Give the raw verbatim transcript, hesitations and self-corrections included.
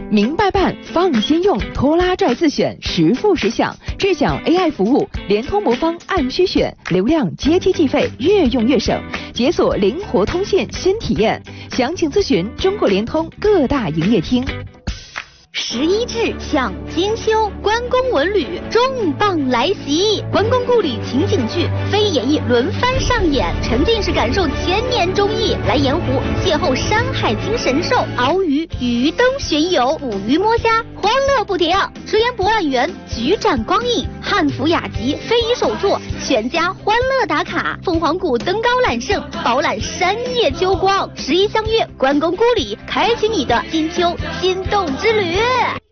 明白办，放心用，拖拉拽自选，实付实享，智享 A I 服务，联通魔方按需选，流量接机计费，越用越省，解锁灵活通信新体验。详情咨询中国联通各大营业厅。 十一至享精修，关公文旅重磅来袭！关公故里情景剧非演绎轮番上演，沉浸式感受千年忠义。来盐湖邂逅山海经神兽，鳌鱼鱼灯巡游，捕鱼摸虾，欢乐不停。水源博览园举展光影，汉服雅集非遗手作，全家欢乐打卡。凤凰谷登高揽胜，饱览山野秋光。十一相约关公故里，开启你的金秋心动之旅。